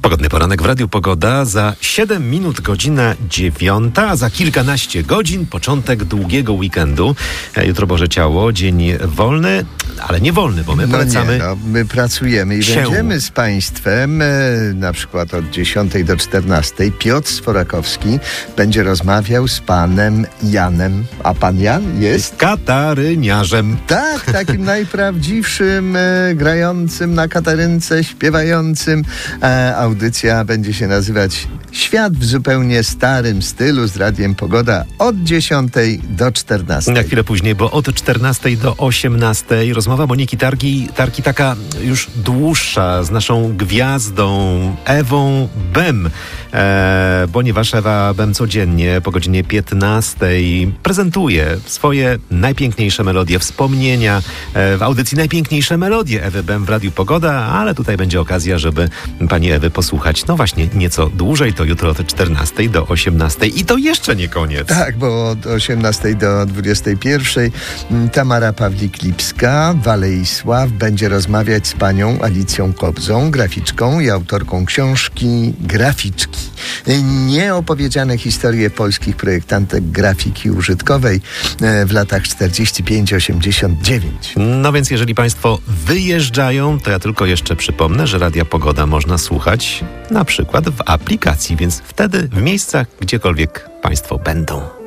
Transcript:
Pogodny poranek w Radiu Pogoda. Za 7 minut godzina 9, a za kilkanaście godzin początek długiego weekendu. Jutro Boże Ciało, dzień wolny, ale nie wolny, bo my polecamy... my pracujemy i będziemy z Państwem na przykład od 10 do 14. Piotr Sforakowski będzie rozmawiał z panem Janem. A pan Jan jest? Kataryniarzem. Tak, takim najprawdziwszym, grającym na katarynce, śpiewającym. Audycja będzie się nazywać Świat w zupełnie starym stylu z Radiem Pogoda od 10 do 14. Na chwilę później, bo od 14 do 18 rozmowa Moniki Tarki taka już dłuższa z naszą gwiazdą Ewą Bem, ponieważ Ewa Bem codziennie po godzinie 15 prezentuje swoje najpiękniejsze melodie, wspomnienia w audycji Najpiękniejsze Melodie Ewy Bem w Radiu Pogoda, ale tutaj będzie okazja, żeby pani Ewy posłuchać, no właśnie, nieco dłużej, to jutro od 14 do 18 i to jeszcze nie koniec. Tak, bo od 18 do 21 Tamara Pawlik-Lipska, Walejsław, będzie rozmawiać z panią Alicją Kobzą, graficzką i autorką książki Graficzki. Nieopowiedziane historie polskich projektantek grafiki użytkowej w latach 45-89. No więc jeżeli państwo wyjeżdżają, to ja tylko jeszcze przypomnę, że Radia Pogoda można słuchać na przykład w aplikacji, więc wtedy w miejscach, gdziekolwiek państwo będą.